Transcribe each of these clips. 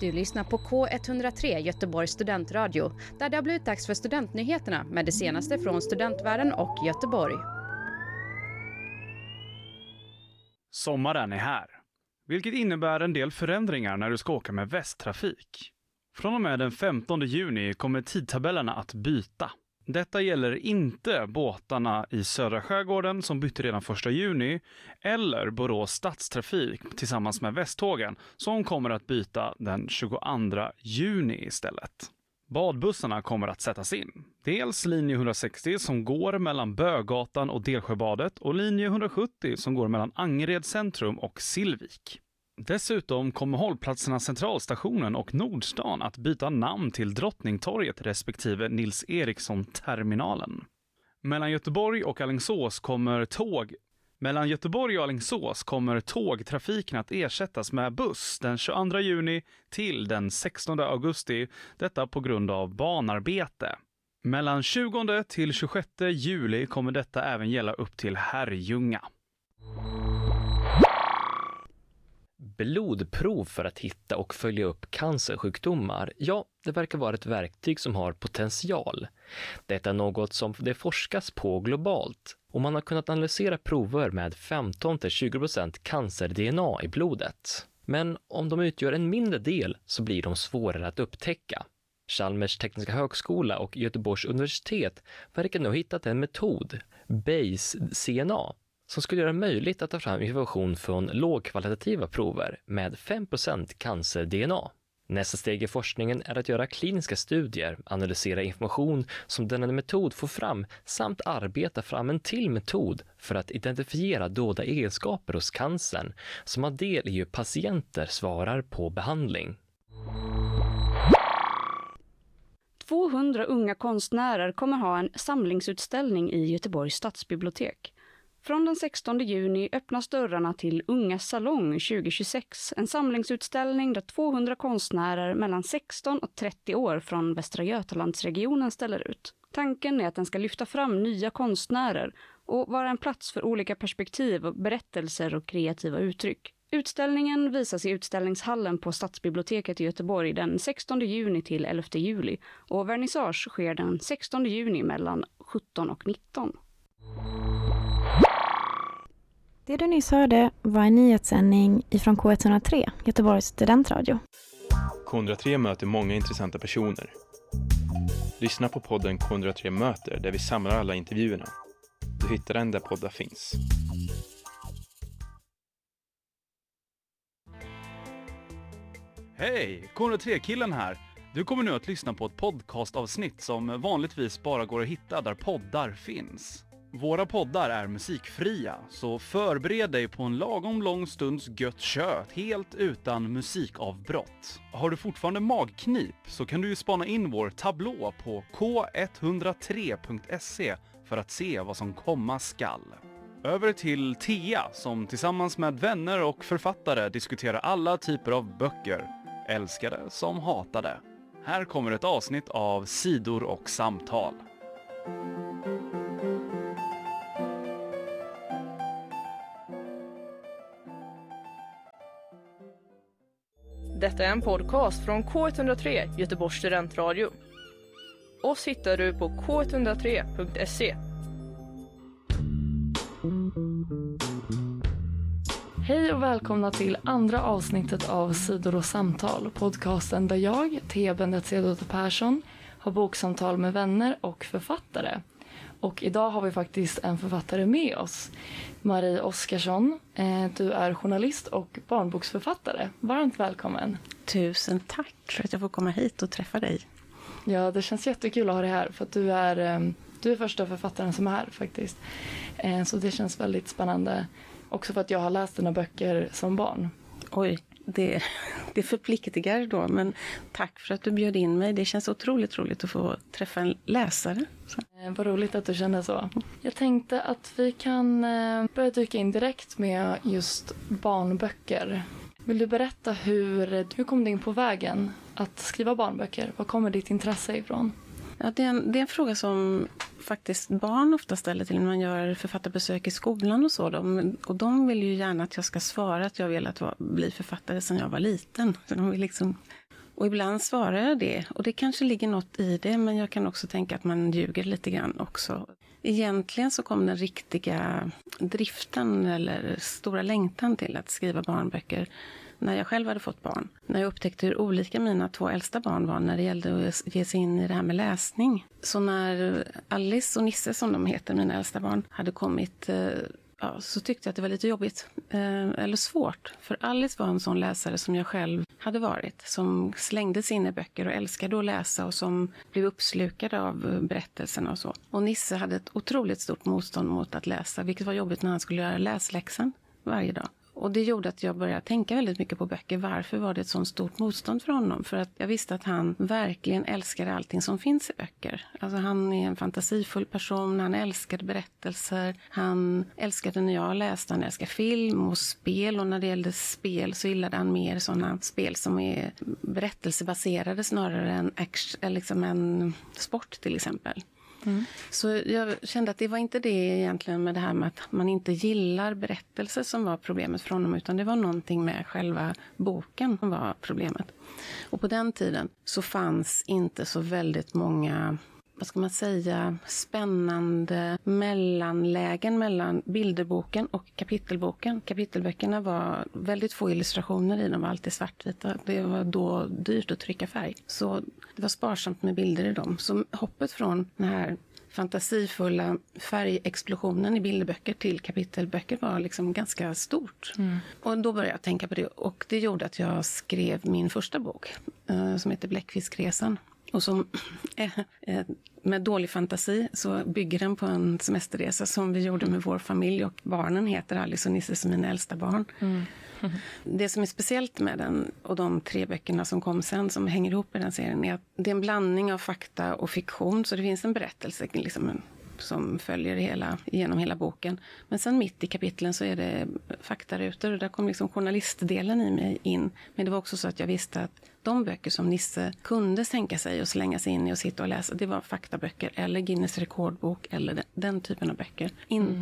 Du lyssnar på K103 Göteborgs studentradio, där det har blivit dags för studentnyheterna med det senaste från studentvärlden och Göteborg. Sommaren är här, vilket innebär en del förändringar när du ska åka med Västtrafik. Från och med den 15 juni kommer tidtabellerna att byta. Detta gäller inte båtarna i södra skärgården som bytte redan 1 juni eller Borås stadstrafik tillsammans med Västtågen som kommer att byta den 22 juni istället. Badbussarna kommer att sättas in. Dels linje 160 som går mellan Bögatan och Delsjöbadet och linje 170 som går mellan Angered centrum och Sillvik. Dessutom kommer hållplatserna Centralstationen och Nordstan att byta namn till Drottningtorget respektive Nils Eriksson-terminalen. Mellan Göteborg och Alingsås kommer tågtrafiken att ersättas med buss den 22 juni till den 16 augusti, detta på grund av banarbete. Mellan 20 till 26 juli kommer detta även gälla upp till Herrljunga. Blodprov för att hitta och följa upp cancersjukdomar, ja, det verkar vara ett verktyg som har potential. Detta är något som det forskas på globalt och man har kunnat analysera prover med 15-20% cancer-DNA i blodet. Men om de utgör en mindre del så blir de svårare att upptäcka. Chalmers tekniska högskola och Göteborgs universitet verkar nu ha hittat en metod, Base-CNA, som skulle göra det möjligt att ta fram information från lågkvalitativa prover med 5% cancer-DNA. Nästa steg i forskningen är att göra kliniska studier, analysera information som denna metod får fram samt arbeta fram en till metod för att identifiera dolda egenskaper hos cancern som har del i hur patienter svarar på behandling. 200 unga konstnärer kommer ha en samlingsutställning i Göteborgs stadsbibliotek. Från den 16 juni öppnas dörrarna till Ungas salong 2026, en samlingsutställning där 200 konstnärer mellan 16 och 30 år från Västra Götalandsregionen ställer ut. Tanken är att den ska lyfta fram nya konstnärer och vara en plats för olika perspektiv, berättelser och kreativa uttryck. Utställningen visas i utställningshallen på Stadsbiblioteket i Göteborg den 16 juni till 11 juli och vernissage sker den 16 juni mellan 17 och 19. Det du nyss hörde var en nyhetssändning ifrån K103, Göteborgs studentradio. K103 möter många intressanta personer. Lyssna på podden K103 möter där vi samlar alla intervjuerna. Du hittar den där poddar finns. Hej, K103-killen här. Du kommer nu att lyssna på ett podcastavsnitt som vanligtvis bara går att hitta där poddar finns. Våra poddar är musikfria, så förbered dig på en lagom lång stunds gött kött helt utan musikavbrott. Har du fortfarande magknip så kan du ju spana in vår tablå på k103.se för att se vad som komma skall. Över till Thea som tillsammans med vänner och författare diskuterar alla typer av böcker, älskade som hatade. Här kommer ett avsnitt av Sidor och samtal. Detta är en podcast från K103 Göteborgs studentradio. Oss hittar du på k103.se. Hej och välkomna till andra avsnittet av Sidor och samtal, podcasten där jag, Thea Bendet Persson, har boksamtal med vänner och författare. Och idag har vi faktiskt en författare med oss, Marie Oskarsson. Du är journalist och barnboksförfattare. Varmt välkommen. Tusen tack för att jag får komma hit och träffa dig. Ja, det känns jättekul att ha dig här för att du är första författaren som är här faktiskt. Så det känns väldigt spännande. Också för att jag har läst dina böcker som barn. Oj, det förpliktigar då, men tack för att du bjöd in mig. Det känns otroligt roligt att få träffa en läsare. Vad roligt att du känner så. Jag tänkte att vi kan börja dyka in direkt med just barnböcker. Vill du berätta hur kom du in på vägen att skriva barnböcker? Var kommer ditt intresse ifrån? Ja, det är en fråga som faktiskt barn ofta ställer till när man gör författarbesök i skolan och så. Och de vill ju gärna att jag ska svara att jag vill bli författare sedan jag var liten. Så de vill liksom Och ibland svarar jag det. Och det kanske ligger något i det, men jag kan också tänka att man ljuger lite grann också. Egentligen så kom den riktiga driften eller stora längtan till att skriva barnböcker när jag själv hade fått barn. När jag upptäckte hur olika mina 2 äldsta barn var när det gällde att ge sig in i det här med läsning. Så när Alice och Nisse, som de heter, mina äldsta barn, hade kommit, så tyckte jag att det var lite jobbigt eller svårt. För Alice var en sån läsare som jag själv hade varit. Som slängde sig in i böcker och älskade att läsa och som blev uppslukad av berättelserna och så. Och Nisse hade ett otroligt stort motstånd mot att läsa, vilket var jobbigt när han skulle göra läsläxan varje dag. Och det gjorde att jag började tänka väldigt mycket på böcker. Varför var det ett sånt stort motstånd för honom? För att jag visste att han verkligen älskade allting som finns i böcker. Alltså han är en fantasifull person, han älskade berättelser. Han älskade när jag läste, han älskade film och spel. Och när det gällde spel så gillade han mer sådana spel som är berättelsebaserade snarare än liksom en sport till exempel. Mm. Så jag kände att det var inte det egentligen med det här med att man inte gillar berättelser som var problemet för honom, utan det var någonting med själva boken som var problemet. Och på den tiden så fanns inte så väldigt många, vad ska man säga, spännande mellanlägen mellan bilderboken och kapitelboken. Kapitelböckerna var väldigt få illustrationer i, de var alltid svartvita. Det var då dyrt att trycka färg. Så det var sparsamt med bilder i dem. Så hoppet från den här fantasifulla färgexplosionen i bilderböcker till kapitelböcker var liksom ganska stort. Mm. Och då började jag tänka på det. Och det gjorde att jag skrev min första bok som heter Bläckfiskresan. Och som med dålig fantasi så bygger den på en semesterresa som vi gjorde med vår familj. Och barnen heter Alice och Nisse som mina äldsta barn. Mm. Mm. Det som är speciellt med den och de 3 böckerna som kom sen som hänger ihop i den serien är att det är en blandning av fakta och fiktion. Så det finns en berättelse liksom, som följer genom hela boken. Men sen mitt i kapitlen så är det faktarutor och där kom liksom journalistdelen i mig in. Men det var också så att jag visste att de böcker som Nisse kunde tänka sig och slänga sig in i och sitta och läsa, det var faktaböcker eller Guinness rekordbok eller den typen av böcker.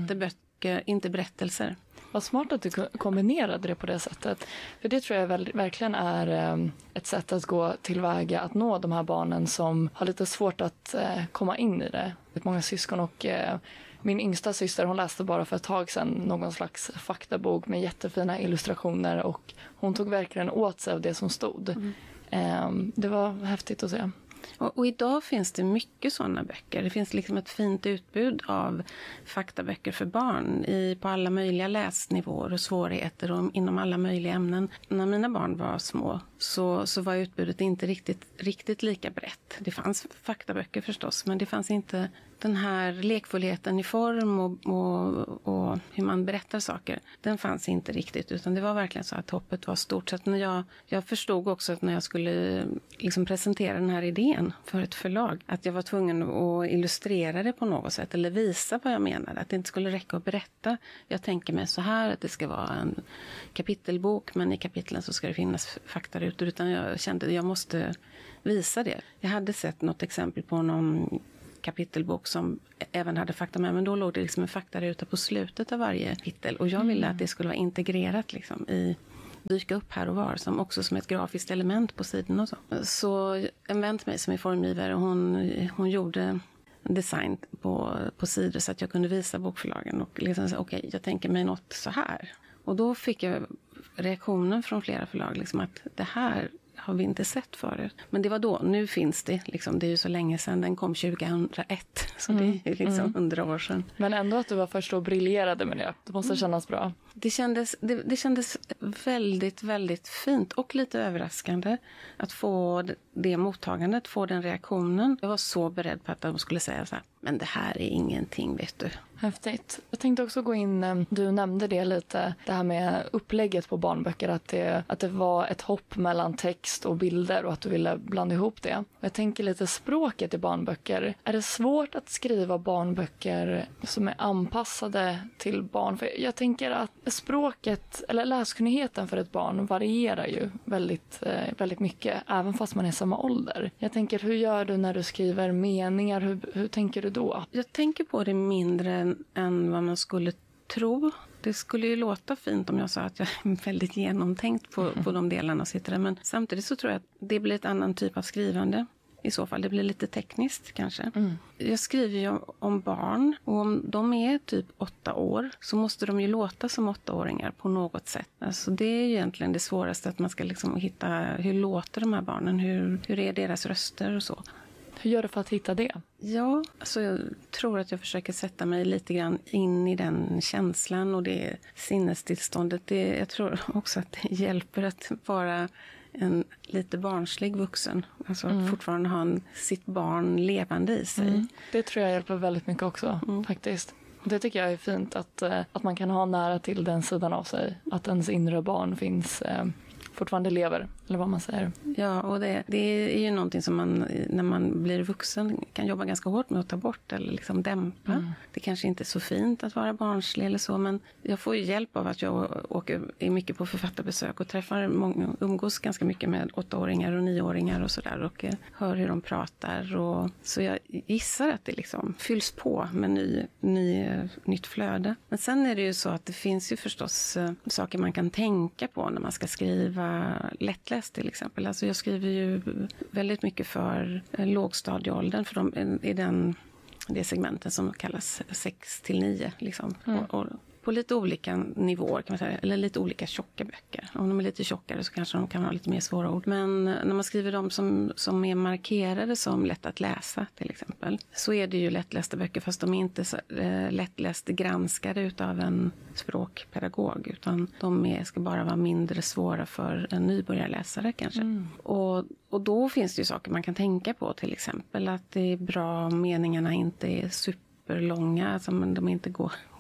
Inte berättelser. Vad smart att du kombinerade det på det sättet. För det tror jag verkligen är ett sätt att gå tillväga att nå de här barnen som har lite svårt att komma in i det. Många syskon och min yngsta syster, hon läste bara för ett tag sedan någon slags faktabok med jättefina illustrationer och hon tog verkligen åt sig av det som stod. Det var häftigt att se. Och idag finns det mycket sådana böcker. Det finns liksom ett fint utbud av faktaböcker för barn på alla möjliga läsnivåer och svårigheter och inom alla möjliga ämnen. När mina barn var små så var utbudet inte riktigt lika brett. Det fanns faktaböcker förstås, men det fanns inte den här lekfullheten i form och hur man berättar saker. Den fanns inte riktigt, utan det var verkligen så att hoppet var stort. Så att när jag förstod också att när jag skulle liksom presentera den här idén för ett förlag, att jag var tvungen att illustrera det på något sätt eller visa vad jag menade. Att det inte skulle räcka att berätta. Jag tänker mig så här att det ska vara en kapitelbok, men i kapitlen så ska det finnas faktarutor, utan jag kände att jag måste visa det. Jag hade sett något exempel på någon kapitelbok som även hade fakta med, men då låg det liksom en faktaruta på slutet av varje kapitel och jag ville att det skulle vara integrerat liksom dyka upp här och var som ett grafiskt element på sidan och så. Så en vän till mig som är formgivare, hon gjorde design på sidor så att jag kunde visa bokförlagen och liksom säga okej, jag tänker mig något så här. Och då fick jag reaktionen från flera förlag liksom att det här har vi inte sett förut. Men det var då, nu finns det liksom, det är ju så länge sedan, den kom 2001, så det är liksom 100 år sedan. Men ändå att du var först och briljerade med det, det måste kännas bra. Det kändes väldigt, väldigt fint och lite överraskande att få det mottagandet, få den reaktionen. Jag var så beredd på att de skulle säga så här, men det här är ingenting, vet du. Häftigt. Jag tänkte också gå in, du nämnde det lite, det här med upplägget på barnböcker, att det var ett hopp mellan text och bilder och att du ville blanda ihop det. Jag tänker lite språket i barnböcker. Är det svårt att skriva barnböcker som är anpassade till barn? För jag tänker att språket, eller läskunnigheten för ett barn varierar ju väldigt, väldigt mycket, även fast man är samma ålder. Jag tänker, hur gör du när du skriver meningar? Hur tänker du då? Jag tänker på det mindre än vad man skulle tro. Det skulle ju låta fint om jag sa att jag är väldigt genomtänkt på de delarna sitter där. Men samtidigt så tror jag att det blir ett annan typ av skrivande. I så fall, det blir lite tekniskt kanske. Jag skriver ju om barn och om de är typ 8 år så måste de ju låta som 8-åringar på något sätt. Alltså det är ju egentligen det svåraste, att man ska liksom hitta hur låter de här barnen, hur är deras röster och så. Hur gör du för att hitta det? Ja, alltså jag tror att jag försöker sätta mig lite grann in i den känslan och det sinnestillståndet. Jag tror också att det hjälper att vara en lite barnslig vuxen. Alltså fortfarande ha sitt barn levande i sig. Det tror jag hjälper väldigt mycket också faktiskt. Det tycker jag är fint att man kan ha nära till den sidan av sig. Att ens inre barn finns fortfarande lever, eller vad man säger. Ja, och det är ju någonting som man, när man blir vuxen, kan jobba ganska hårt med att ta bort eller liksom dämpa. Det kanske inte är så fint att vara barnslig eller så, men jag får ju hjälp av att jag är mycket på författarbesök och träffar umgås ganska mycket med 8-åringar och 9-åringar och sådär och hör hur de pratar. Och, så jag gissar att det liksom fylls på med nytt flöde. Men sen är det ju så att det finns ju förstås saker man kan tänka på när man ska skriva lättläst till exempel. Alltså jag skriver ju väldigt mycket för lågstadieåldern, för de är det segmenten som kallas 6-9 liksom. Och på lite olika nivåer kan man säga, eller lite olika tjocka böcker. Om de är lite tjockare så kanske de kan ha lite mer svåra ord. Men när man skriver dem som är markerade som lätt att läsa till exempel, så är det ju lättlästa böcker, fast de är inte så lättläst granskade utav en språkpedagog, utan de ska bara vara mindre svåra för en nybörjarläsare kanske. Och då finns det ju saker man kan tänka på, till exempel att det är bra om meningarna inte är superlånga, alltså de inte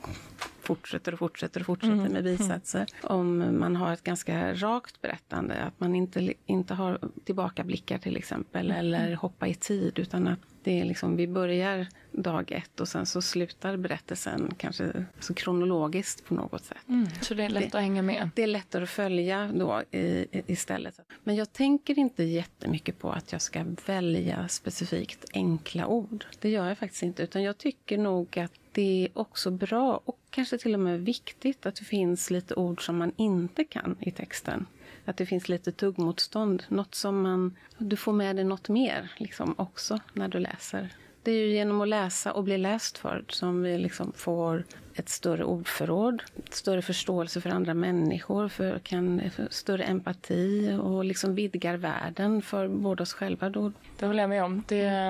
fortsätter med bisatser. Om man har ett ganska rakt berättande, att man inte har tillbakablickar till exempel, eller hoppa i tid, utan att det är liksom, vi börjar dag 1 och sen så slutar berättelsen kanske så kronologiskt på något sätt. Så det är lätt att hänga med. Det är lättare att följa då istället. Men jag tänker inte jättemycket på att jag ska välja specifikt enkla ord. Det gör jag faktiskt inte, utan jag tycker nog att det är också bra och kanske till och med viktigt att det finns lite ord som man inte kan i texten. Att det finns lite tuggmotstånd. Något som du får med dig något mer liksom också när du läser. Det är ju genom att läsa och bli läst för som vi liksom får ett större ordförråd, större förståelse för andra människor, för större empati och liksom vidgar världen för både oss själva. Då. Det håller jag med om.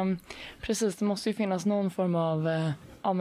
Det måste ju finnas någon form av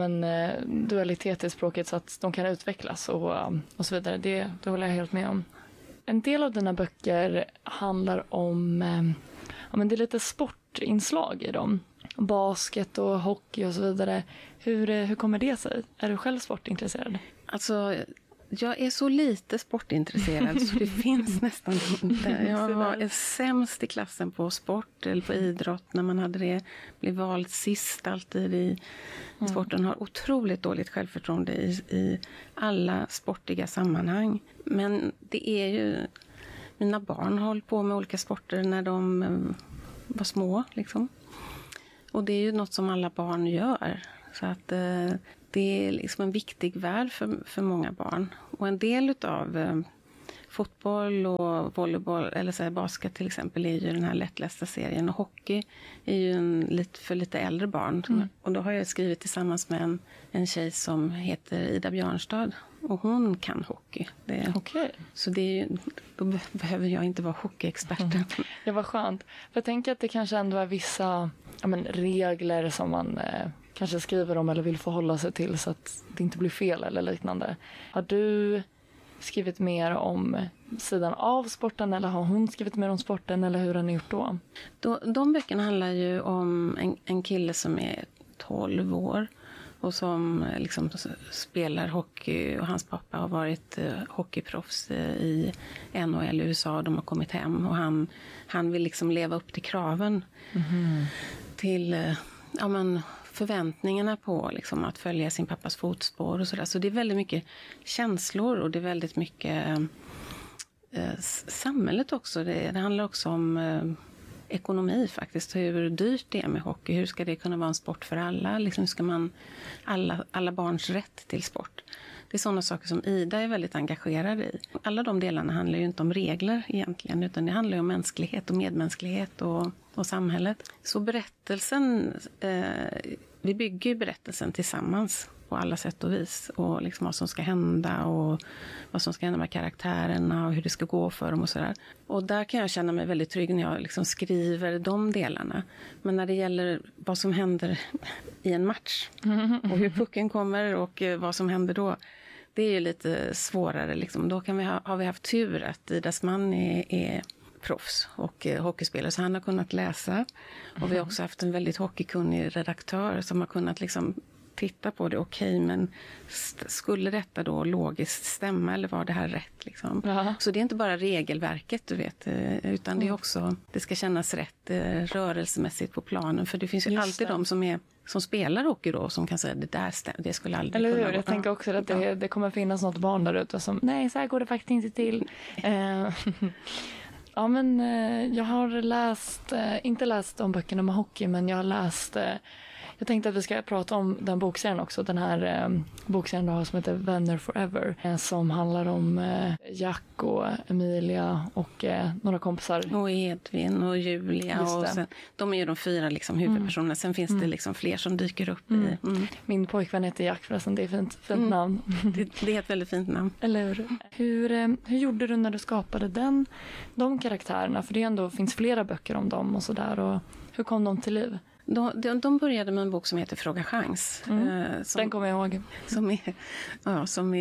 dualitet i språket så att de kan utvecklas och så vidare. Det håller jag helt med om. En del av dina böcker handlar om det är lite sportinslag i dem. Basket och hockey och så vidare. Hur kommer det sig? Är du själv sportintresserad? Alltså, jag är så lite sportintresserad så det finns nästan inte. Jag var sämst i klassen på sport eller på idrott när man hade det. Blev vald sist alltid i sporten. Har otroligt dåligt självförtroende i alla sportiga sammanhang. Men det är ju... Mina barn har hållit på med olika sporter när de var små liksom. Och det är ju något som alla barn gör. Så att det är liksom en viktig värld för många barn. Och en del av fotboll och volleyboll eller så här, basket till exempel är ju den här lättlästa serien. Och hockey är ju för lite äldre barn. Och då har jag skrivit tillsammans med en tjej som heter Ida Björnstad. Och hon kan hockey. Okej. Så då behöver jag inte vara hockeyexperten. Det var skönt. För jag tänker att det kanske ändå är vissa regler som man kanske skriver om eller vill förhålla sig till så att det inte blir fel eller liknande. Har du skrivit mer om sidan av sporten eller har hon skrivit mer om sporten eller hur har ni gjort då? De böckerna handlar ju om en kille som är 12 år och som liksom spelar hockey och hans pappa har varit hockeyproffs i NHL i USA och de har kommit hem och han vill liksom leva upp till kraven till förväntningarna på liksom att följa sin pappas fotspår och sådär. Så det är väldigt mycket känslor och det är väldigt mycket samhället också. Det handlar också om ekonomi faktiskt. Hur dyrt det är med hockey. Hur ska det kunna vara en sport för alla? Liksom ska man alla barns rätt till sport. Det är sådana saker som Ida är väldigt engagerad i. Alla de delarna handlar ju inte om regler egentligen, utan det handlar ju om mänsklighet och medmänsklighet och samhället. Så berättelsen, vi bygger ju berättelsen tillsammans på alla sätt och vis. Och liksom vad som ska hända och vad som ska hända med karaktärerna och hur det ska gå för dem och sådär. Och där kan jag känna mig väldigt trygg när jag liksom skriver de delarna. Men när det gäller vad som händer i en match och hur pucken kommer och vad som händer då, det är ju lite svårare. Liksom. Då har vi haft tur att Idas man är proffs och hockeyspelare, så han har kunnat läsa. Och vi har också haft en väldigt hockeykunnig redaktör som har kunnat liksom titta på det. Okej, men skulle detta då logiskt stämma eller var det här rätt? Liksom? Så det är inte bara regelverket, du vet, utan det är också, det ska kännas rätt rörelsemässigt på planen. För det finns ju alltid de som spelar hockey då, som kan säga det skulle aldrig eller kunna hur? Jag tänker också att det kommer finnas något barn där ute som, nej, så här går det faktiskt inte till. Ja, men jag har inte läst om böckerna med hockey, men jag har läst... Jag tänkte att vi ska prata om den bokserien också. Den här bokserien du har som heter Vänner Forever. Som handlar om Jack och Emilia och några kompisar. Och Edvin och Julia. Och sen, de är ju de 4 liksom, huvudpersonerna. Sen finns det liksom fler som dyker upp i. Min pojkvän heter Jack förresten. Det är ett fint namn. Det är ett väldigt fint namn. Eller hur gjorde du när du skapade de karaktärerna? För det ändå finns flera böcker om dem och sådär. Och hur kom de till liv? De började med en bok som heter Fråga chans. Den kommer jag ihåg. Som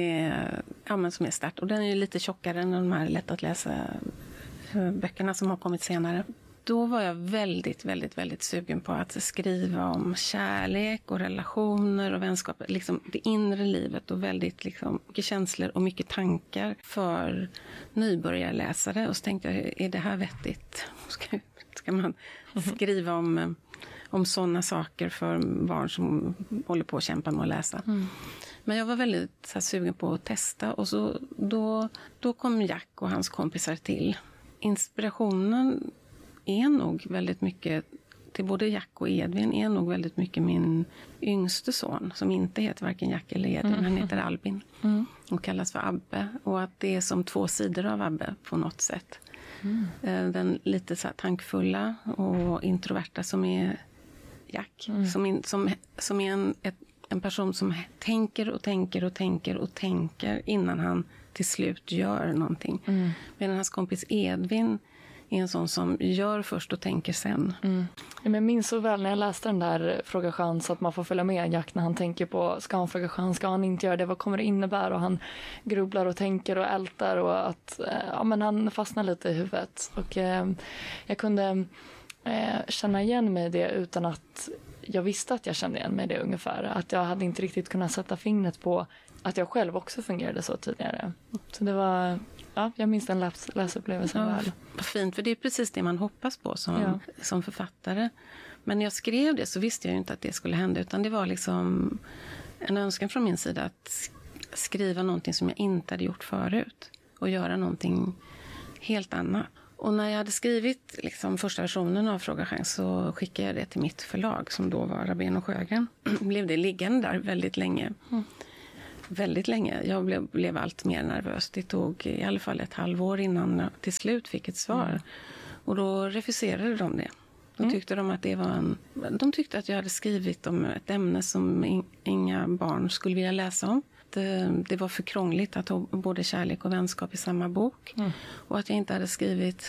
är start. Och den är ju lite tjockare än de här lätt att läsa böckerna som har kommit senare. Då var jag väldigt, väldigt, väldigt sugen på att skriva om kärlek och relationer och vänskap. Liksom det inre livet och väldigt liksom, mycket känslor och mycket tankar för nybörjarläsare. Och så tänkte jag, är det här vettigt? Ska man skriva om sådana saker för barn som håller på att kämpa med att läsa. Men jag var väldigt sugen på att testa. Och så, då kom Jack och hans kompisar till. Inspirationen är nog väldigt mycket, till både Jack och Edvin, är nog väldigt mycket min yngste son. Som inte heter varken Jack eller Edvin, han heter Albin. Och kallas för Abbe. Och att det är som 2 sidor av Abbe på något sätt. Den lite så här tankfulla och introverta som är Jack. Som är en person som tänker och tänker och tänker och tänker innan han till slut gör någonting. Medan hans kompis Edvin är en sån som gör först och tänker sen. Jag minns så väl när jag läste den där Fråga chans att man får följa med Jack när han tänker på, ska han fråga chans, ska han inte göra det, vad kommer det innebära? Och han grubblar och tänker och ältar och att men han fastnar lite i huvudet. Och jag kunde känna igen mig i det utan att jag visste att jag kände igen mig i det ungefär. Att jag hade inte riktigt kunnat sätta fingret på att jag själv också fungerade så tidigare. Så det var... Ja, jag minns den läsupplevelsen väl. Vad fint, för det är precis det man hoppas på som författare. Men när jag skrev det så visste jag ju inte att det skulle hända. Utan det var liksom en önskan från min sida att skriva någonting som jag inte hade gjort förut. Och göra någonting helt annat. Och när jag hade skrivit liksom första versionen av Fråga chans så skickade jag det till mitt förlag som då var Rabén och Sjögren. Blev det liggande där väldigt länge. Väldigt länge. Jag blev allt mer nervös. Det tog i alla fall ett halvår innan jag till slut fick ett svar. Och då refuserade de det. Då tyckte de att det var de tyckte att jag hade skrivit om ett ämne som inga barn skulle vilja läsa om. Det var för krångligt att ha både kärlek och vänskap i samma bok. Och att jag inte hade skrivit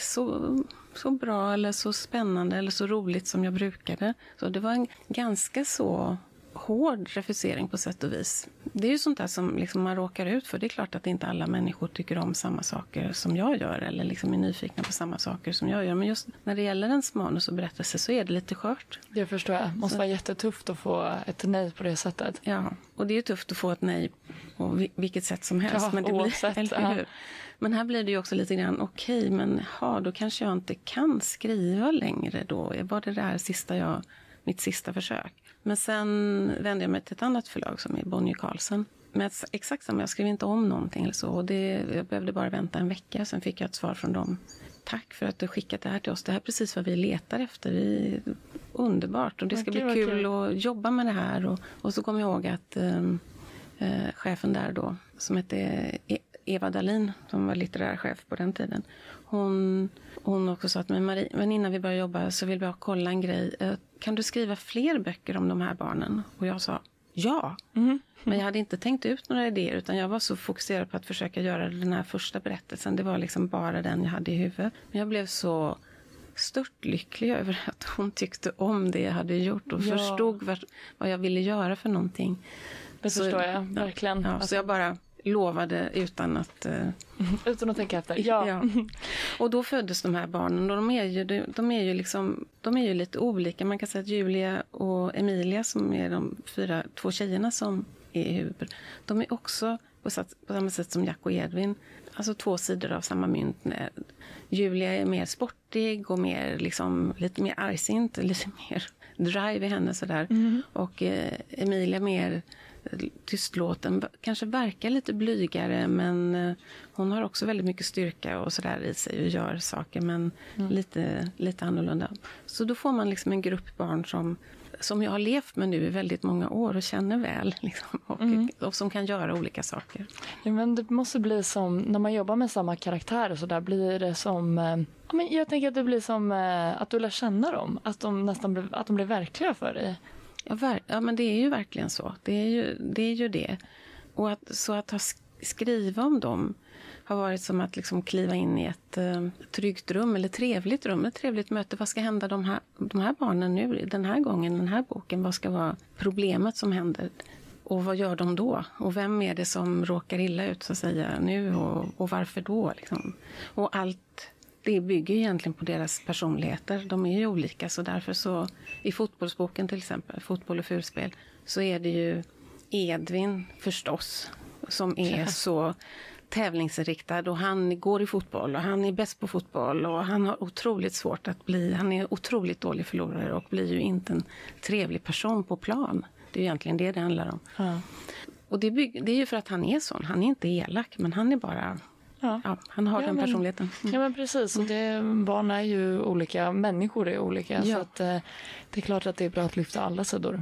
så bra eller så spännande eller så roligt som jag brukade. Så det var en ganska så hård refusering på sätt och vis. Det är ju sånt där som liksom man råkar ut för. Det är klart att inte alla människor tycker om samma saker som jag gör eller liksom är nyfikna på samma saker som jag gör. Men just när det gäller ens manus och berättelse så är det lite skört. Det förstår jag. Det måste vara jättetufft att få ett nej på det sättet. Ja, och det är ju tufft att få ett nej på vilket sätt som helst. Ja, men det oavsett. eller hur? Men här blir det ju också lite grann, okej, men då kanske jag inte kan skriva längre då. Var det där mitt sista försök? Men sen vände jag mig till ett annat förlag som är Bonnier Carlsen. Men exakt samma, jag skrev inte om någonting eller så. Och jag behövde bara vänta en vecka. Sen fick jag ett svar från dem. Tack för att du skickat det här till oss. Det här är precis vad vi letar efter. Underbart. Och det ska bli kul att jobba med det här. Och så kom jag ihåg att chefen där då, som hette Eva Dahlin, som var litterär chef på den tiden. Hon också sa att Marie, men innan vi börjar jobba så vill vi kolla en grej. Kan du skriva fler böcker om de här barnen? Och jag sa ja. Men jag hade inte tänkt ut några idéer, utan jag var så fokuserad på att försöka göra den här första berättelsen. Det var liksom bara den jag hade i huvudet. Men jag blev så stört lycklig över att hon tyckte om det jag hade gjort och förstod vad jag ville göra för någonting. Det förstår jag, verkligen. Ja, så jag bara lovade utan att tänka efter. Ja. Och då föddes de här barnen, och de är ju lite olika. Man kan säga att Julia och Emilia, som är de 2 tjejerna som är i huvudet, de är också på samma sätt som Jack och Edvin, alltså 2 sidor av samma mynt. Julia är mer sportig och mer liksom, lite mer argsint, lite mer drive i henne sådär. Och Emilia mer tystlåten, kanske verkar lite blygare, men hon har också väldigt mycket styrka och sådär i sig och gör saker, men lite annorlunda. Så då får man liksom en grupp barn som jag har levt med nu i väldigt många år och känner väl liksom, och som kan göra olika saker. Ja, men det måste bli som när man jobbar med samma karaktärer, så där blir det som jag tänker att det blir som att du lär känna dem, att de blir verkliga för dig. Ja, men det är ju verkligen så. Det är ju det. Och att skriva om dem har varit som att liksom kliva in i ett tryggt rum eller trevligt rum, ett trevligt möte. Vad ska hända de här barnen nu, den här gången, den här boken? Vad ska vara problemet som händer? Och vad gör de då? Och vem är det som råkar illa ut, så att säga, nu? Och varför då? Liksom? Och allt det bygger egentligen på deras personligheter. De är ju olika, så därför så i fotbollsboken till exempel, Fotboll och fulspel, så är det ju Edvin förstås som är så tävlingsinriktad, och han går i fotboll och han är bäst på fotboll och han har otroligt svårt han är otroligt dålig förlorare och blir ju inte en trevlig person på plan. Det är egentligen det handlar om. Ja. Och det är ju för att han är sån. Han är inte elak, men han är bara... Ja, han har den personligheten. Ja, men precis. Och barn är ju olika, människor är olika. Ja. Så att, det är klart att det är bra att lyfta alla sidor.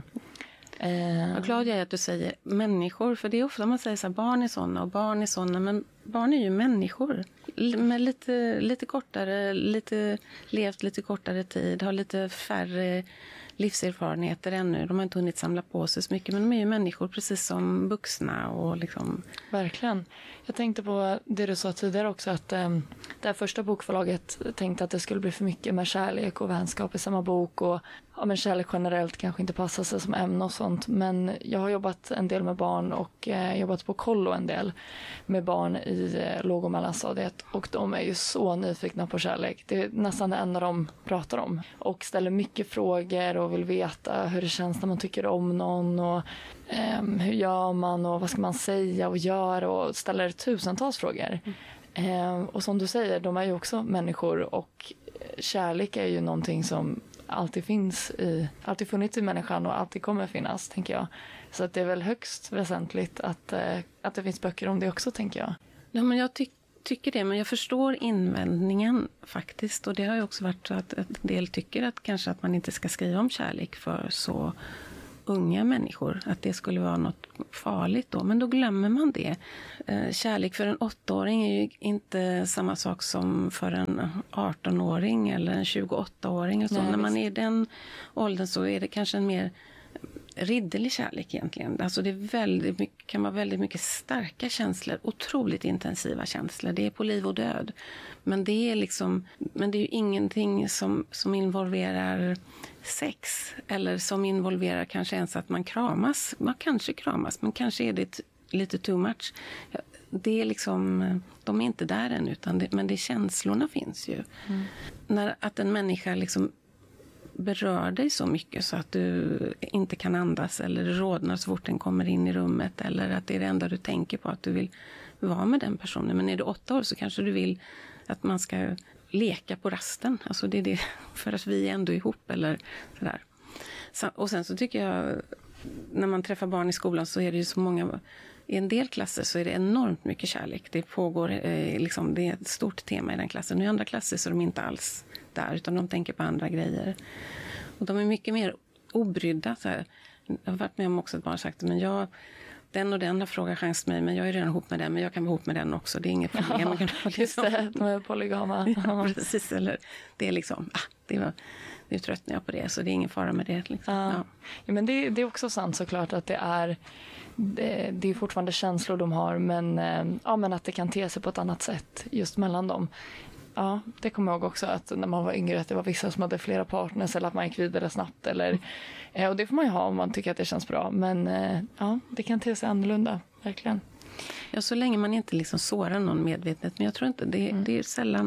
Vad glad jag är att du säger människor. För det är ofta man säger så här, barn är såna och barn är såna. Men barn är ju människor. Med lite kortare, levt lite kortare tid. Har lite färre livserfarenheter ännu. De har inte hunnit samla på sig så mycket, men de är ju människor precis som vuxna. Och liksom... Verkligen. Jag tänkte på det du sa tidigare också, att det här första bokförlaget tänkte att det skulle bli för mycket med kärlek och vänskap i samma bok, och men kärlek generellt kanske inte passar sig som ämne och sånt. Men jag har jobbat en del med barn och jobbat på kollo en del med barn i låg- och mellanstadiet, och de är ju så nyfikna på kärlek. Det är nästan det enda de pratar om och ställer mycket frågor och vill veta hur det känns när man tycker om någon, och hur gör man och vad ska man säga och göra, och ställer tusentals frågor. Och som du säger, de är ju också människor, och kärlek är ju någonting som alltid funnits i människan och alltid kommer finnas, tänker jag. Så att det är väl högst väsentligt att det finns böcker om det också, tänker jag. Ja, men jag tycker det, men jag förstår invändningen faktiskt. Och det har ju också varit så att en del tycker att kanske att man inte ska skriva om kärlek för så unga människor, att det skulle vara något farligt då. Men då glömmer man det. Kärlek för en 8-åring är ju inte samma sak som för en 18-åring eller en 28-åring. Och så. När man är i den åldern så är det kanske en mer ridderlig kärlek egentligen. Alltså det är kan vara väldigt mycket starka känslor, otroligt intensiva känslor. Det är på liv och död. Men det är ju ingenting som involverar sex, eller som involverar kanske ens att man kramas. Man kanske kramas, men kanske är det lite too much. Det är de är inte där än, men känslorna finns ju. Att en människa berör dig så mycket så att du inte kan andas, eller rodnar så fort den kommer in i rummet, eller att det är det enda du tänker på, att du vill vara med den personen. Men är du 8 år så kanske du vill att man ska leka på rasten. Alltså det är det, för att vi är ändå ihop eller sådär. Och sen så tycker jag, när man träffar barn i skolan så är det ju så många, i en del klasser så är det enormt mycket kärlek. Det pågår, det är ett stort tema i den klassen. Och i andra klasser så är de inte alls där, utan de tänker på andra grejer. Och de är mycket mer obrydda. Så här. Jag har varit med om också att barn sagt, men den och den har frågat chans till mig, men jag är redan ihop med den, men jag kan vara ihop med den också. Det är inget problem. Ja, just det, de är polygama. Ja, precis. Eller, det är liksom, nu tröttnar jag på det, så det är ingen fara med det. Liksom. Ja, men det är också sant såklart att det är fortfarande känslor de har, men att det kan te sig på ett annat sätt just mellan dem. Ja, det kommer jag ihåg också att när man var yngre att det var vissa som hade flera partners eller att man gick vidare snabbt. Och det får man ju ha om man tycker att det känns bra. Men det kan te sig annorlunda, verkligen. Ja, så länge man inte liksom sårar någon medvetet. Men jag tror inte, det är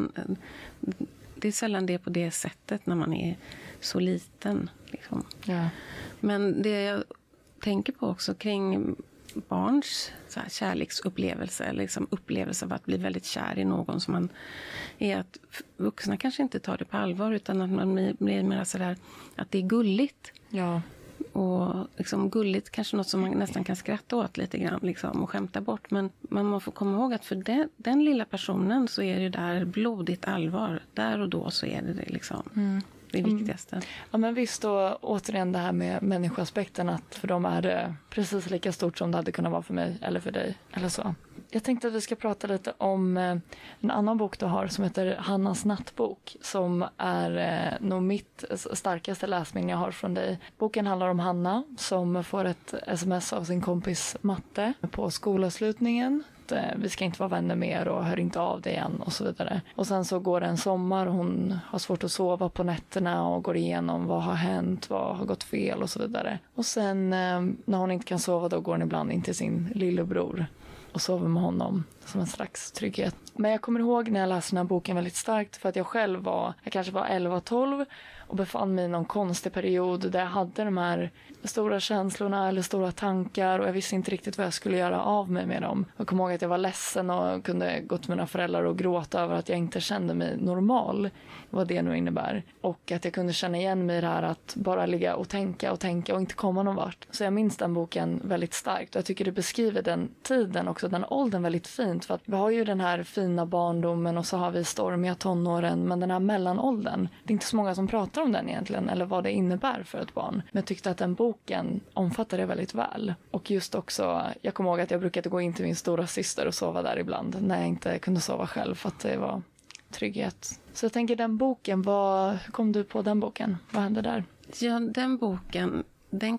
sällan det på det sättet när man är så liten. Liksom. Ja. Men det jag tänker på också kring barns så här, kärleksupplevelse eller liksom upplevelse av att bli väldigt kär i någon som man är att vuxna kanske inte tar det på allvar utan att man blir mer så där att det är gulligt. Ja. Och liksom gulligt kanske något som man nästan kan skratta åt lite grann liksom, och skämta bort. Men man får komma ihåg att för den lilla personen så är det där blodigt allvar. Där och då så är det liksom det viktigaste. Ja, men visst, då återigen det här med människoaspekten, att för dem är det precis lika stort som det hade kunnat vara för mig eller för dig eller så. Jag tänkte att vi ska prata lite om en annan bok du har som heter Hannas nattbok, som är nog mitt starkaste läsminne jag har från dig. Boken handlar om Hanna som får ett sms av sin kompis Matte på skolavslutningen. Vi ska inte vara vänner mer och hör inte av dig igen och så vidare. Och sen så går det en sommar och hon har svårt att sova på nätterna och går igenom vad har hänt, vad har gått fel och så vidare. Och sen när hon inte kan sova då går hon ibland in till sin lillebror och sover med honom som en slags trygghet. Men jag kommer ihåg när jag läste den här boken väldigt starkt för att jag själv jag kanske var 11-12 och befann mig i någon konstig period där jag hade de här stora känslorna eller stora tankar och jag visste inte riktigt vad jag skulle göra av mig med dem. Jag kommer ihåg att jag var ledsen och kunde gå till mina föräldrar och gråta över att jag inte kände mig normal, vad det nu innebär. Och att jag kunde känna igen mig i det här att bara ligga och tänka och inte komma någon vart. Så jag minns den boken väldigt starkt och jag tycker det beskriver den tiden också, den åldern väldigt fint. För att vi har ju den här fina barndomen och så har vi stormiga tonåren, men den här mellanåldern, det är inte så många som pratar om den egentligen eller vad det innebär för ett barn. Men jag tyckte att den boken omfattar det väldigt väl. Och just också, jag kommer ihåg att jag brukade gå in till min stora syster och sova där ibland när jag inte kunde sova själv för att det var trygghet. Så jag tänker den boken, hur kom du på den boken? Vad hände där? Ja, den boken, den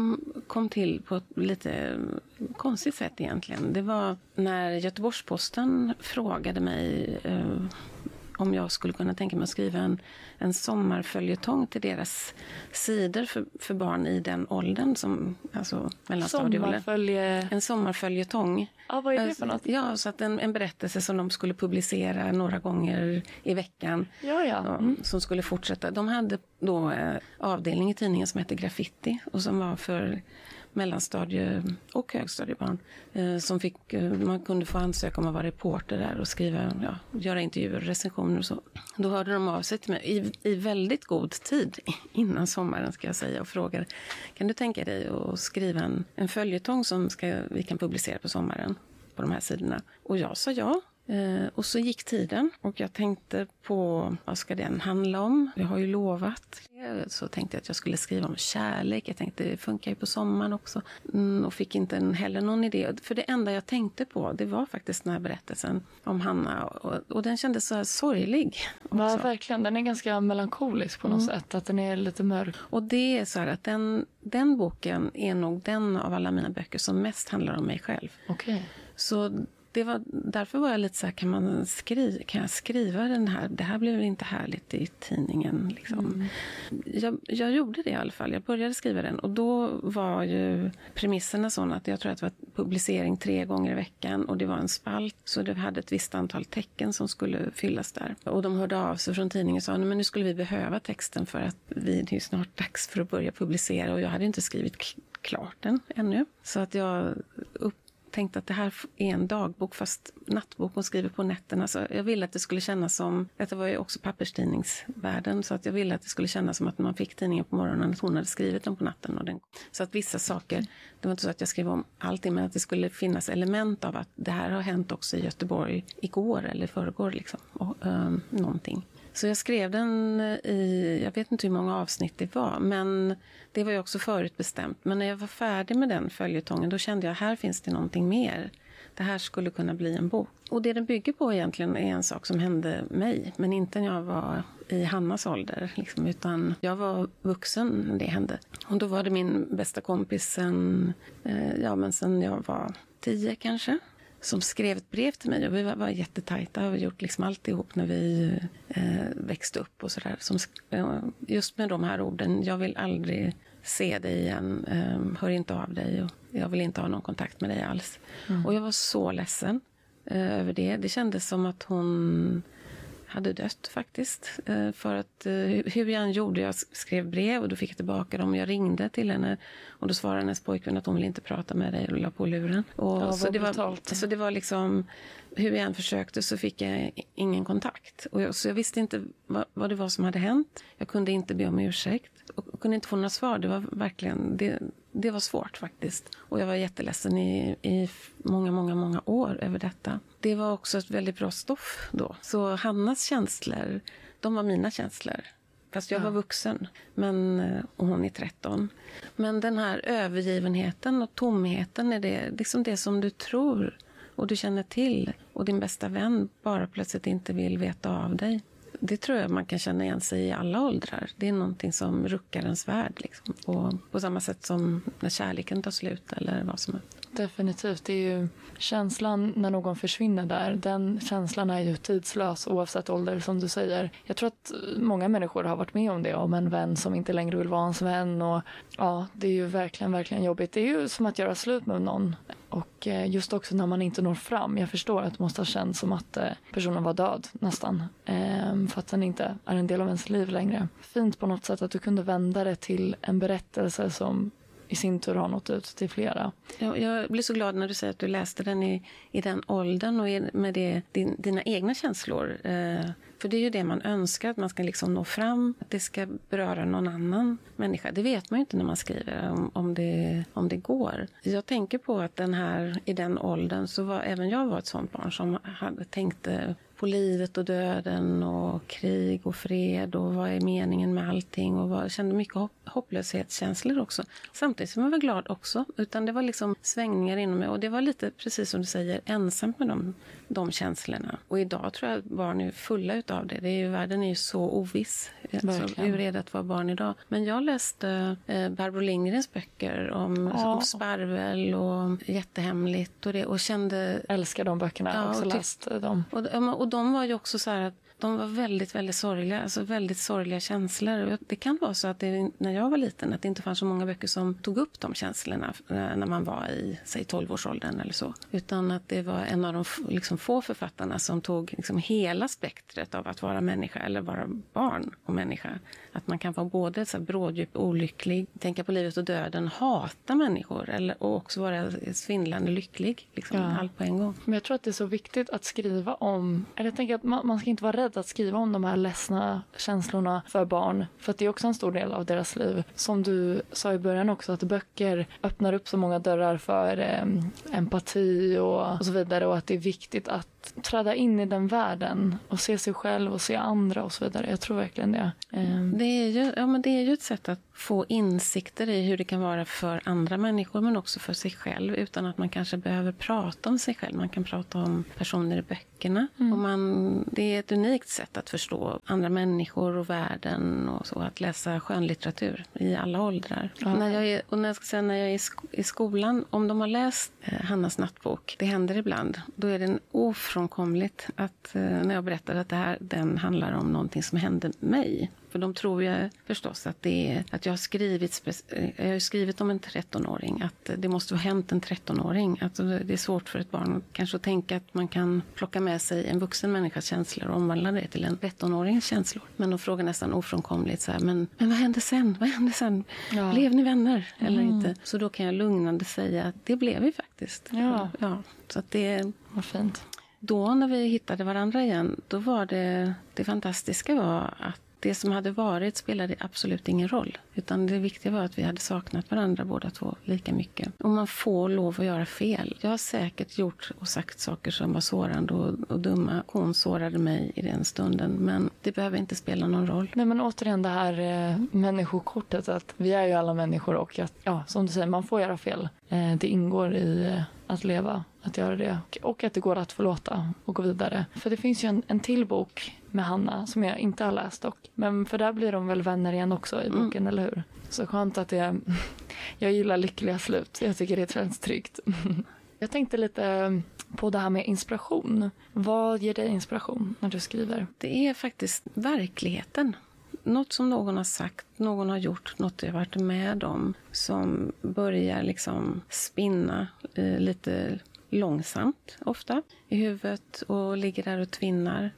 kom till på ett lite konstigt sätt egentligen. Det var när Göteborgs-Posten frågade mig om jag skulle kunna tänka mig att skriva en sommarföljetong till deras sidor för barn i den åldern som alltså mellanstadieåldern. En sommarföljetong. Ja, vad är det för något? Ja, så att en berättelse som de skulle publicera några gånger i veckan. Ja. Som skulle fortsätta. De hade då avdelning i tidningen som hette Graffiti och som var för mellanstadie- och högstadiebarn som man kunde få ansöka om att vara reporter där och skriva, göra intervjuer och recensioner och så. Då hörde de av sig till mig i väldigt god tid innan sommaren ska jag säga och frågade, kan du tänka dig att skriva en följetong som vi kan publicera på sommaren på de här sidorna? Och jag sa ja. Och så gick tiden och jag tänkte på vad ska den handla om? Jag har ju lovat. Så tänkte jag att jag skulle skriva om kärlek. Jag tänkte det funkar ju på sommaren också. Och fick inte heller någon idé. För det enda jag tänkte på det var faktiskt den här berättelsen om Hanna. Och den kändes så här sorglig. Ja, verkligen. Den är ganska melankolisk på något sätt. Att den är lite mörk. Och det är så här att den boken är nog den av alla mina böcker som mest handlar om mig själv. Okej. Så därför var jag lite så här, kan jag skriva den här? Det här blev inte härligt i tidningen. Liksom. Jag gjorde det i alla fall. Jag började skriva den. Och då var ju premisserna sådana att jag tror att det var publicering 3 gånger i veckan. Och det var en spalt. Så det hade ett visst antal tecken som skulle fyllas där. Och de hörde av sig från tidningen och sa, men nu skulle vi behöva texten för att det är snart dags för att börja publicera. Och jag hade inte skrivit klart den ännu. Så att jag tänkte att det här är en dagbok fast nattbok hon skriver på nätterna. Så jag ville att det skulle kännas som, detta var ju också papperstidningsvärlden, så att jag ville att det skulle kännas som att man fick tidningen på morgonen att hon hade skrivit den på natten. Så att vissa saker, det var inte så att jag skrev om allting, men att det skulle finnas element av att det här har hänt också i Göteborg igår eller förrgår liksom. Och, någonting. Så jag skrev den jag vet inte hur många avsnitt det var, men det var ju också förutbestämt. Men när jag var färdig med den följetongen, då kände jag här finns det någonting mer. Det här skulle kunna bli en bok. Och det den bygger på egentligen är en sak som hände mig, men inte när jag var i Hannas ålder, liksom, utan jag var vuxen när det hände. Och då var det min bästa kompis sen jag var 10 kanske, som skrev ett brev till mig. Och vi var jättetajta och gjort liksom allt ihop när vi växte upp och sådär. Just med de här orden, jag vill aldrig se dig igen, hör inte av dig och jag vill inte ha någon kontakt med dig alls. Och jag var så ledsen över det. Det kändes som att hon hade dött faktiskt. För att hur jag än gjorde, jag skrev brev och då fick jag tillbaka dem. Jag ringde till henne och då svarade hennes pojkvän att hon ville inte prata med dig och la på luren. Och så det var liksom, hur jag än försökte så fick jag ingen kontakt. Så jag visste inte vad det var som hade hänt. Jag kunde inte be om ursäkt och kunde inte få några svar. Det var verkligen, det var svårt faktiskt. Och jag var jätteledsen i många, många, många år över detta. Det var också ett väldigt bra stoff då. Så Hannas känslor, de var mina känslor. Fast jag var vuxen, och hon är 13. Men den här övergivenheten och tomheten är det liksom det som du tror och du känner till. Och din bästa vän bara plötsligt inte vill veta av dig. Det tror jag man kan känna igen sig i alla åldrar. Det är någonting som ruckar ens värld. Liksom. På samma sätt som när kärleken tar slut eller vad som är. Definitivt. Det är ju känslan när någon försvinner där. Den känslan är ju tidslös oavsett ålder som du säger. Jag tror att många människor har varit med om det. Om en vän som inte längre vill vara ens vän. Och ja, det är ju verkligen, verkligen jobbigt. Det är ju som att göra slut med någon. Och just också när man inte når fram. Jag förstår att det måste ha känts som att personen var död nästan. För att den inte är en del av ens liv längre. Fint på något sätt att du kunde vända det till en berättelse som i sin tur har nått ut till flera. Jag blir så glad när du säger att du läste den i den åldern och med dina egna känslor. För det är ju det man önskar, att man ska liksom nå fram, att det ska beröra någon annan människa. Det vet man ju inte när man skriver om det går. Jag tänker på att i den åldern så var även jag ett sånt barn som tänkte på livet och döden och krig och fred och vad är meningen med allting och kände mycket hopplöshetskänslor också. Samtidigt som jag var glad också, utan det var liksom svängningar inom mig och det var lite, precis som du säger, ensamt med de känslorna. Och idag tror jag att barn är fulla utav det. Världen är ju så oviss. Så hur är det att vara barn idag? Men jag läste Barbro Lindgrens böcker om Sparvel och Jättehemligt och kände... Älskar de böckerna, jag har också läst dem. Och de var ju också så här att de var väldigt, väldigt sorgliga, alltså väldigt sorgliga känslor. Det kan vara så att när jag var liten att det inte fanns så många böcker som tog upp de känslorna när man var i, säg 12-årsåldern eller så. Utan att det var en av de liksom få författarna som tog liksom hela spektret av att vara människa eller vara barn och människa. Att man kan vara både så här bråddjup, olycklig, tänka på livet och döden, hata människor och också vara svindlande lycklig. Liksom, allt på en gång. Men jag tror att det är så viktigt att skriva om, eller jag tänker att man ska inte vara rädd att skriva om de här ledsna känslorna för barn. För att det är också en stor del av deras liv. Som du sa i början också, att böcker öppnar upp så många dörrar för empati och så vidare. Och att det är viktigt att träda in i den världen och se sig själv och se andra och så vidare. Jag tror verkligen det. Det är ju ett sätt att få insikter i hur det kan vara för andra människor men också för sig själv utan att man kanske behöver prata om sig själv. Man kan prata om personer i böckerna. Och det är ett unikt sätt att förstå andra människor och världen och så. Att läsa skönlitteratur i alla åldrar. När jag är i skolan, om de har läst Hannas nattbok, det händer ibland, då är det ofrånkomligt att när jag berättar att den handlar om någonting som hände mig. För de tror ju förstås att att jag har skrivit om en 13-åring, att det måste ha hänt en 13-åring. Alltså det är svårt för ett barn kanske att tänka att man kan plocka med sig en vuxen människas känslor och omvandla det till en 13-årings känslor. Men de frågar nästan ofrånkomligt så här, men vad hände sen? Vad hände sen? Ja. Blev ni vänner eller inte? Så då kan jag lugnande säga att det blev vi faktiskt. Ja. Så att det var fint. då när vi hittade varandra igen, då var det fantastiska var att det som hade varit spelade absolut ingen roll. Utan det viktiga var att vi hade saknat varandra båda två lika mycket. Och man får lov att göra fel. Jag har säkert gjort och sagt saker som var sårande och dumma. Hon sårade mig i den stunden. Men det behöver inte spela någon roll. Nej, men återigen det här människokortet. Att vi är ju alla människor och att, ja, som du säger, man får göra fel. Det ingår i att leva, att göra det. Och att det går att förlåta och gå vidare. För det finns ju en till bok med Hanna som jag inte har läst dock. Men för där blir de väl vänner igen också i boken, eller hur? Så skönt att jag gillar lyckliga slut. Jag tycker det känns tryggt. Jag tänkte lite på det här med inspiration. Vad ger dig inspiration när du skriver? Det är faktiskt verkligheten. Något som någon har sagt, någon har gjort, något jag varit med om som börjar liksom spinna lite långsamt ofta i huvudet och ligger där och tvinnar.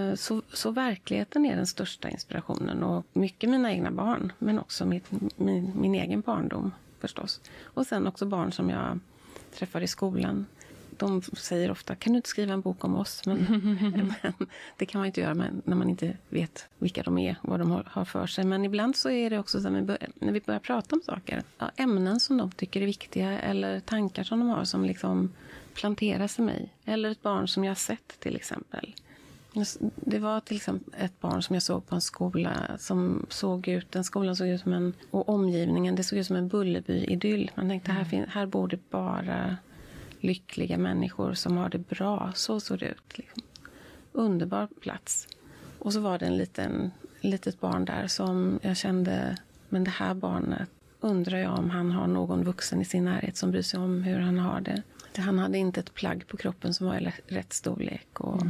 Så verkligheten är den största inspirationen och mycket mina egna barn, men också min egen barndom förstås. Och sen också barn som jag träffar i skolan. De säger ofta, kan du inte skriva en bok om oss? Men det kan man inte göra när man inte vet vilka de är, vad de har för sig. Men ibland så är det också så när vi börjar prata om saker, ämnen som de tycker är viktiga eller tankar som de har som liksom planteras i mig. Eller ett barn som jag har sett till exempel. Det var till exempel ett barn som jag såg på en skola som skolan såg ut som och omgivningen, det såg ut som en Bullerby-idyll. Man tänkte, här bor det bara lyckliga människor som har det bra. Så såg det ut. Liksom. Underbar plats. Och så var det litet barn där som jag kände, men det här barnet undrar jag om han har någon vuxen i sin närhet som bryr sig om hur han har det. Han hade inte ett plagg på kroppen som var i rätt storlek. Och,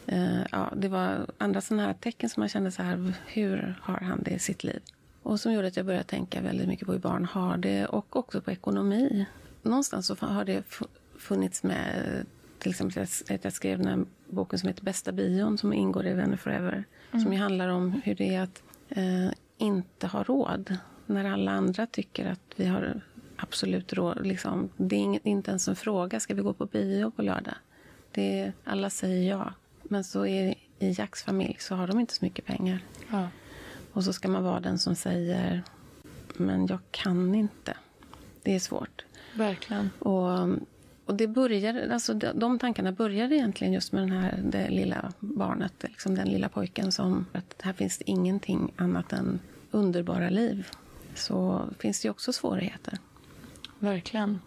det var andra sådana här tecken som man kände så här, hur har han det i sitt liv? Och som gjorde att jag började tänka väldigt mycket på hur barn har det och också på ekonomi. Någonstans så har det funnits med, till exempel att jag skrev den här boken som heter Bästa bion som ingår i Vänner Forever. Som ju handlar om hur det är att inte ha råd när alla andra tycker att vi har absolut råd. Liksom, det är inte ens en fråga, ska vi gå på bio på lördag? Alla säger ja. Men så i Jacks familj så har de inte så mycket pengar. Ja. Och så ska man vara den som säger, men jag kan inte. Det är svårt. Verkligen. Och det började, alltså de tankarna började egentligen just med det lilla barnet, liksom den lilla pojken som, att här finns det ingenting annat än underbara liv. Så finns det ju också svårigheter. Verkligen.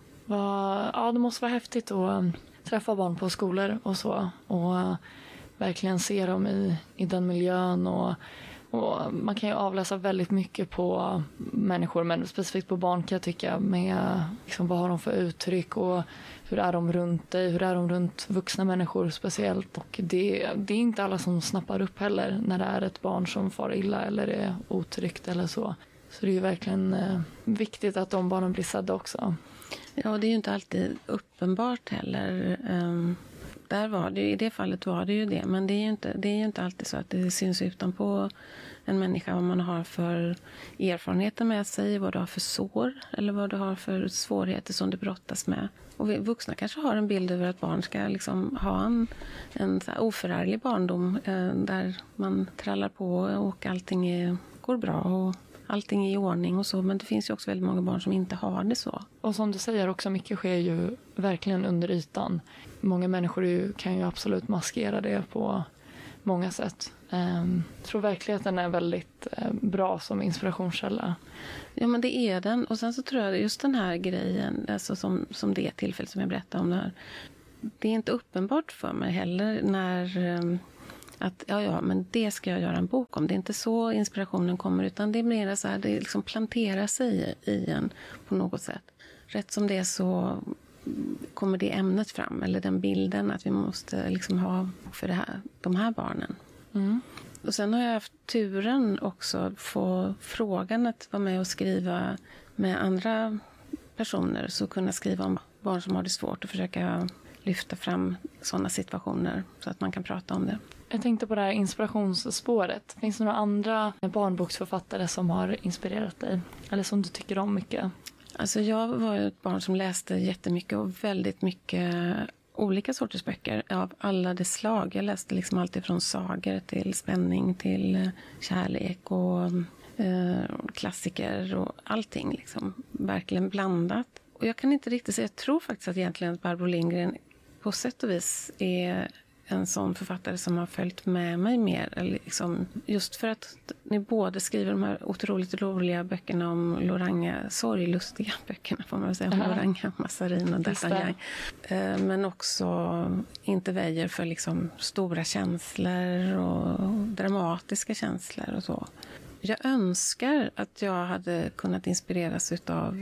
Det måste vara häftigt att träffa barn på skolor och så. Och verkligen se dem i den miljön. Och man kan ju avläsa väldigt mycket på människor, men specifikt på barn kan jag tycka, med liksom, vad har de för uttryck och hur är de runt dig, hur är de runt vuxna människor speciellt. Och det är inte alla som snappar upp heller när det är ett barn som far illa eller är otryggt eller så. Så det är ju verkligen viktigt att de barnen blir sedda också. Ja, det är ju inte alltid uppenbart heller. I det fallet var det ju det. Men det är ju inte alltid så att det syns utanpå en människa vad man har för erfarenheter med sig, vad du har för sår eller vad du har för svårigheter som du brottas med. Och vi vuxna kanske har en bild över att barn ska liksom ha en så här oförarglig barndom där man trallar på och allting går bra och allting är i ordning och så. Men det finns ju också väldigt många barn som inte har det så. Och som du säger också, mycket sker ju verkligen under ytan. Många människor kan ju absolut maskera det på många sätt. Jag tror verkligheten är väldigt bra som inspirationskälla. Ja, men det är den. Och sen så tror jag just den här grejen, alltså som det tillfället som jag berättade om där. Det är inte uppenbart för mig heller när att men det ska jag göra en bok om. Det är inte så inspirationen kommer, utan det är mer så här, det liksom planterar sig i en på något sätt. Rätt som det så kommer det ämnet fram, eller den bilden att vi måste liksom ha för de här barnen. Mm. Och sen har jag haft turen också att få frågan att vara med och skriva med andra personer, så kunna skriva om barn som har det svårt och försöka lyfta fram sådana situationer så att man kan prata om det. Jag tänkte på det här inspirationsspåret. Finns det några andra barnboksförfattare som har inspirerat dig? Eller som du tycker om mycket? Alltså jag var ett barn som läste jättemycket och väldigt mycket olika sorters böcker av alla dess slag. Jag läste liksom allt ifrån sagor till spänning till kärlek och klassiker och allting liksom. Verkligen blandat. Och jag kan inte riktigt säga, jag tror faktiskt att egentligen att Barbro Lindgren på sätt och vis är en sån författare som har följt med mig mer. Eller liksom, just för att ni båda skriver de här otroligt roliga böckerna om Loranga, sorglustiga böckerna får man väl säga, om Loranga, Massarin och D'Artagnan. Men också inte väjer för liksom stora känslor och dramatiska känslor och så. Jag önskar att jag hade kunnat inspireras utav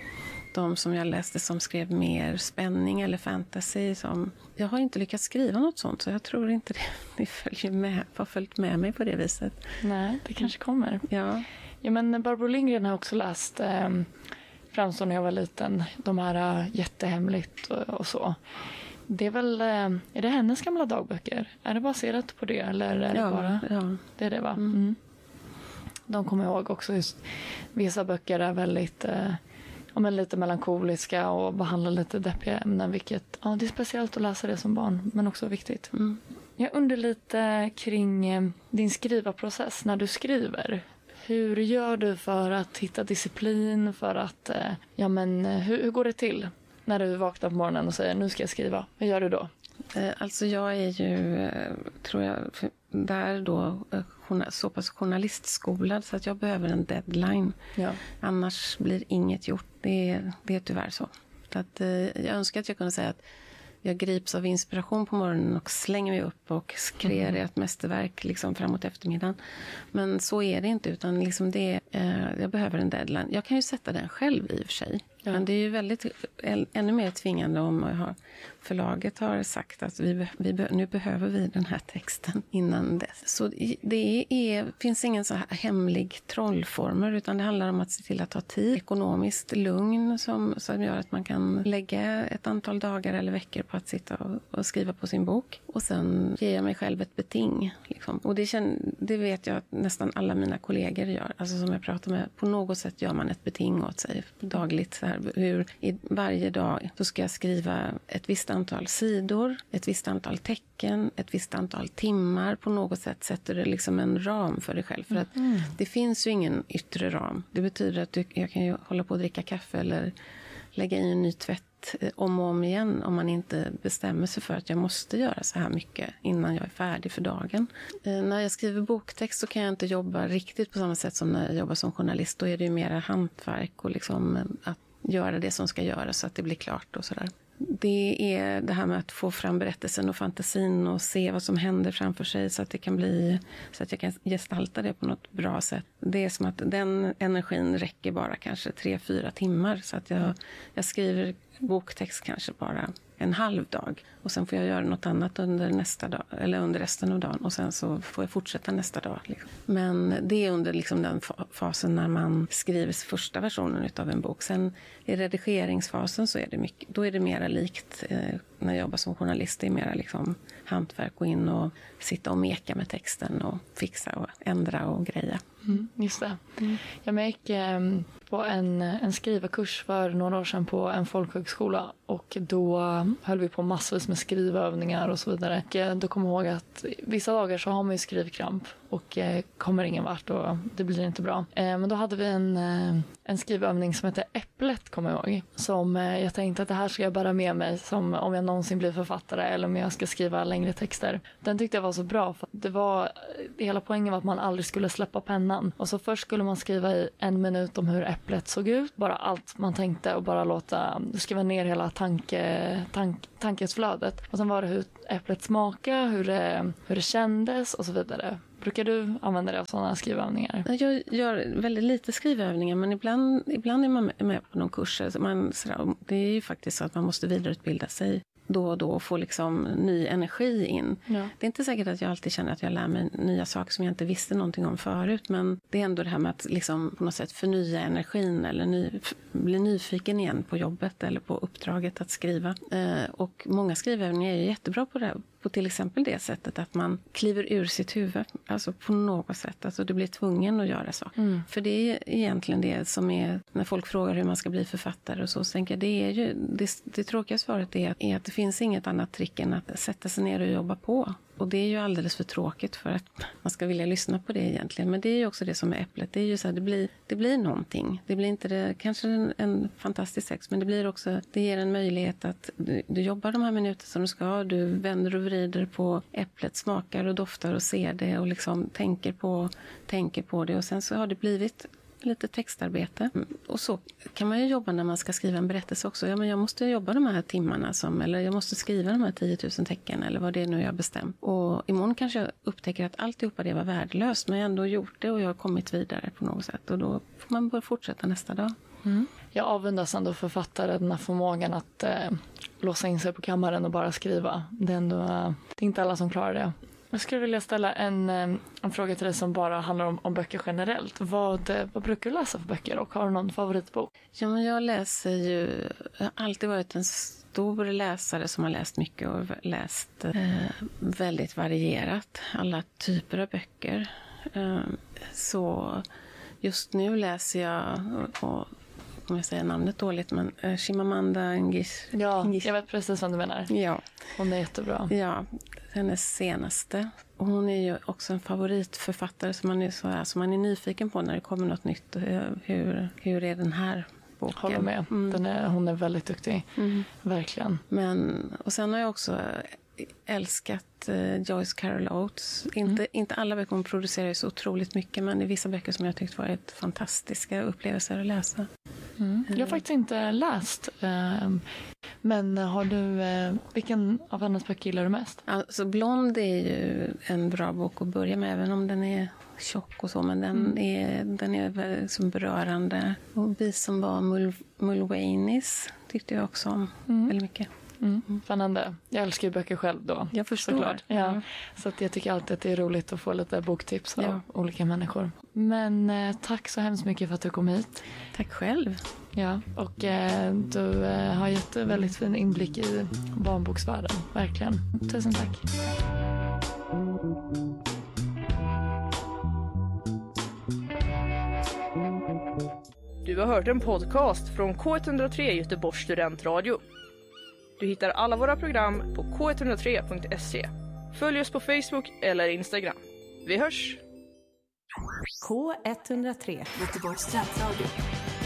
de som jag läste som skrev mer spänning eller fantasy. Jag har inte lyckats skriva något sånt, så jag tror inte det har följt med mig på det viset. Nej, det kanske kommer. Ja, men Barbro Lindgren har också läst framstår när jag var liten, de här jättehemligt och så. Det är väl, är det hennes gamla dagböcker? Är det baserat på det? Eller är det bara? Ja. Det är det, va? Mm. De kommer ihåg också just, vissa böcker är väldigt lite melankoliska och behandlar lite deppiga ämnen, vilket det är speciellt att läsa det som barn, men också viktigt. Mm. Jag undrar lite kring din skrivarprocess när du skriver. Hur gör du för att hitta disciplin, för att, hur går det till när du vaknar på morgonen och säger nu ska jag skriva? Vad gör du då? Alltså jag är ju, tror jag, där då så pass journalistskolad så att jag behöver en deadline. Ja. Annars blir inget gjort. Det är tyvärr så. Att, jag önskar att jag kunde säga att jag grips av inspiration på morgonen och slänger mig upp och kreerar ett mästerverk liksom framåt eftermiddagen. Men så är det inte, utan liksom jag behöver en deadline. Jag kan ju sätta den själv i och för sig. Ja. Men det är ju väldigt, ännu mer tvingande om förlaget har sagt att nu behöver vi den här texten innan dess. Så finns ingen så här hemlig trollformer, utan det handlar om att se till att ha tid, ekonomiskt lugn som gör att man kan lägga ett antal dagar eller veckor på att sitta och skriva på sin bok. Och sen ger jag mig själv ett beting. Liksom. Och det vet jag att nästan alla mina kollegor gör. Alltså som jag pratar med, på något sätt gör man ett beting åt sig dagligt. Så här, varje dag så ska jag skriva ett visst antal sidor, ett visst antal tecken, ett visst antal timmar. På något sätt sätter det liksom en ram för dig själv. För att det finns ju ingen yttre ram. Det betyder att jag kan ju hålla på att dricka kaffe eller lägga i en ny tvätt om och om igen om man inte bestämmer sig för att jag måste göra så här mycket innan jag är färdig för dagen. När jag skriver boktext så kan jag inte jobba riktigt på samma sätt som när jag jobbar som journalist. Då är det ju mera hantverk och liksom att göra det som ska göras så att det blir klart och sådär. Det är det här med att få fram berättelsen och fantasin och se vad som händer framför sig så att jag kan gestalta det på något bra sätt. Det är som att den energin räcker bara kanske 3-4 timmar, så att jag skriver boktext kanske bara en halv dag och sen får jag göra något annat under nästa dag eller under resten av dagen och sen så får jag fortsätta nästa dag. Liksom. Men det är under liksom den fasen när man skriver första versionen utav en bok. Sen i redigeringsfasen så är det då är det mera likt när jag jobbar som journalist. Det är mera liksom hantverk, gå in och sitta och meka med texten och fixa och ändra och greja. Just det. Jag gick på en skrivarkurs för några år sedan på en folkhögskola och då höll vi på massvis med skrivövningar och så vidare. Och då kommer jag ihåg att vissa dagar så har man ju skrivkramp och kommer ingen vart och det blir inte bra. Men då hade vi en skrivövning som heter Äpplet, kommer jag ihåg. Som jag tänkte att det här ska jag bära med mig som om jag någonsin blir författare eller om jag ska skriva längre texter. Den tyckte jag var så bra för hela poängen var att man aldrig skulle släppa pennan. Och så först skulle man skriva i 1 minut om hur äpplet såg ut. Bara allt man tänkte och bara skriva ner hela tankesflödet. Och sen var det hur äpplet smakade, hur det kändes och så vidare. Brukar du använda dig av sådana skrivövningar? Jag gör väldigt lite skrivövningar, men ibland är man med på någon kurs. Det är ju faktiskt så att man måste vidareutbilda sig då och då och få liksom ny energi in. Ja. Det är inte säkert att jag alltid känner att jag lär mig nya saker som jag inte visste någonting om förut, men det är ändå det här med att liksom på något sätt förnya energin eller bli nyfiken igen på jobbet eller på uppdraget att skriva. Och många skrivövningar är jättebra på på till exempel det sättet att man kliver ur sitt huvud. Alltså på något sätt. Alltså du blir tvungen att göra så. För det är egentligen det som är, när folk frågar hur man ska bli författare och så tänker jag, det är ju, det tråkiga svaret är att det finns inget annat trick än att sätta sig ner och jobba på. Och det är ju alldeles för tråkigt för att man ska vilja lyssna på det egentligen. Men det är ju också det som är äpplet. Det är ju så här, det blir någonting. Det blir inte kanske en fantastisk text, men det blir också, det ger en möjlighet att du jobbar de här minuterna som du ska. Du vänder och vrider på äpplet, smakar och doftar och ser det och liksom tänker på det. Och sen så har det blivit lite textarbete. Och så kan man ju jobba när man ska skriva en berättelse också. Ja, men jag måste jobba de här timmarna eller jag måste skriva de här 10 000 tecken eller vad det är nu jag bestämt. Och imorgon kanske jag upptäcker att alltihopa det var värdelöst, men jag har ändå gjort det och jag har kommit vidare på något sätt. Och då får man bara fortsätta nästa dag. Jag avundas ändå författare den här förmågan att låsa in sig på kammaren och bara skriva. Det är inte alla som klarar det. Jag skulle vilja ställa en fråga till dig som bara handlar om böcker generellt. Vad brukar du läsa för böcker och har du någon favoritbok? Ja, men jag har alltid varit en stor läsare som har läst mycket och läst väldigt varierat. Alla typer av böcker. Så just nu läser jag, om jag säger namnet dåligt, men Chimamanda Ngozi. Ja, jag vet precis vad du menar. Ja. Hon är jättebra. Ja, hennes senaste. Och hon är ju också en favoritförfattare som man är nyfiken på när det kommer något nytt. Hur är den här boken? Håller med. Hon är väldigt duktig. Verkligen. Och sen har jag också älskat Joyce Carol Oates. Inte alla böcker, hon producerar ju så otroligt mycket, men det är vissa böcker som jag tyckt varit fantastiska upplevelser att läsa. Jag har faktiskt inte läst. Men har du, vilken av hennes böcker gillar du mest? Alltså Blond är ju en bra bok att börja med, även om den är tjock och så, men den är väldigt som berörande. Och vi som var Mulwaneys tyckte jag också om väldigt mycket. Spännande. Jag älskar ju böcker själv då. Jag förstår. Såklart. Ja. Så att jag tycker alltid att det är roligt att få lite boktips av olika människor. Men tack så hemskt mycket för att du kom hit. Tack själv. Ja, och du har gett väldigt fin inblick i barnboksvärlden. Verkligen. Tusen tack. Du har hört en podcast från K103 Göteborgs studentradio. Du hittar alla våra program på k103.se. Följ oss på Facebook eller Instagram. Vi hörs! K103 Göteborgs studentradio.